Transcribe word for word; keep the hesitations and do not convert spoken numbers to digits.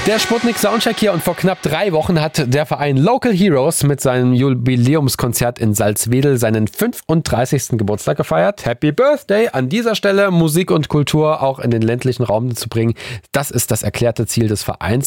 Der Sputnik Soundcheck hier und vor knapp drei Wochen hat der Verein Local Heroes mit seinem Jubiläumskonzert in Salzwedel seinen fünfunddreißigsten Geburtstag gefeiert. Happy Birthday! An dieser Stelle Musik und Kultur auch in den ländlichen Raum zu bringen, das ist das erklärte Ziel des Vereins.